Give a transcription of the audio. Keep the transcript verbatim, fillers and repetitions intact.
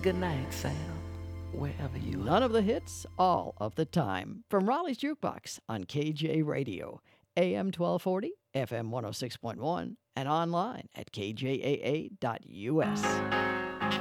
Good night, Sam, wherever you are. None of the hits, all of the time. From Raleigh's Jukebox on K J Radio, A M twelve forty, F M one oh six point one, and online at K J A A dot U S.